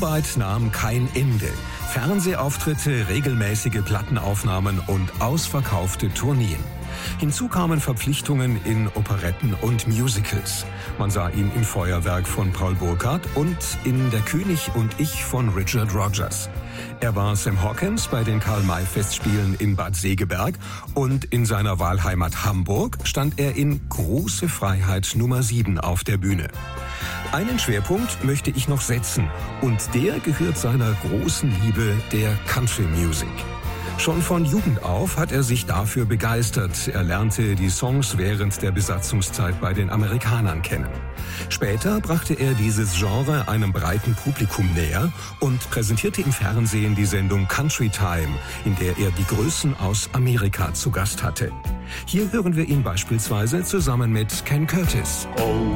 Arbeit nahm kein Ende. Fernsehauftritte, regelmäßige Plattenaufnahmen und ausverkaufte Tourneen. Hinzu kamen Verpflichtungen in Operetten und Musicals. Man sah ihn in Feuerwerk von Paul Burkhardt und in Der König und ich von Richard Rogers. Er war Sam Hawkins bei den Karl-May-Festspielen in Bad Segeberg und in seiner Wahlheimat Hamburg stand er in Große Freiheit Nummer 7 auf der Bühne. Einen Schwerpunkt möchte ich noch setzen und der gehört seiner großen Liebe, der Country Music. Schon von Jugend auf hat er sich dafür begeistert. Er lernte die Songs während der Besatzungszeit bei den Amerikanern kennen. Später brachte er dieses Genre einem breiten Publikum näher und präsentierte im Fernsehen die Sendung Country Time, in der er die Größen aus Amerika zu Gast hatte. Hier hören wir ihn beispielsweise zusammen mit Ken Curtis.